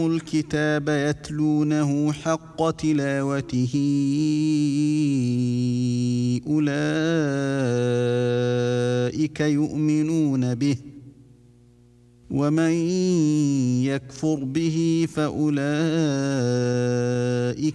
الكتاب يتلونه حق تلاوته أولئك يؤمنون به ومن يكفر به فأولئك